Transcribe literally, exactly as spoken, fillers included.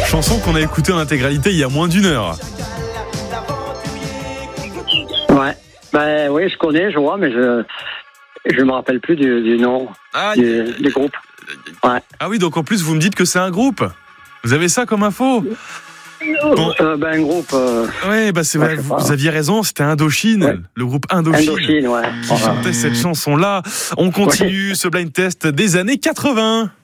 Chanson qu'on a écoutée en intégralité il y a moins d'une heure. Ouais. Ben oui, je connais, je vois, mais je je me rappelle plus du, du nom Ah, du, du groupe. Ouais. Ah oui, donc en plus vous me dites que c'est un groupe. Vous avez ça comme info? Bon. Euh, ben un groupe. Euh... Ouais, bah c'est ouais, vrai, vous, vous aviez raison, c'était Indochine, ouais. le groupe Indochine, Indochine, ouais. qui chantait cette chanson-là. On continue ouais. ce blind test des années quatre-vingts.